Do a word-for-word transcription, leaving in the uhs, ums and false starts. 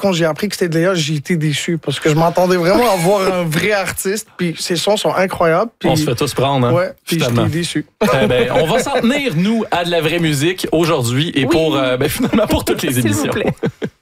quand j'ai appris que c'était Léa, j'ai été déçu parce que je m'attendais vraiment à voir un vrai artiste. Puis ses sons sont incroyables. Puis, on se fait tous prendre, hein? Ouais, puis finalement. j'étais déçu. Eh ben, on va s'en tenir, nous, à de la vraie musique aujourd'hui et Oui. pour, euh, ben, finalement, pour toutes les S'il vous émissions. plaît.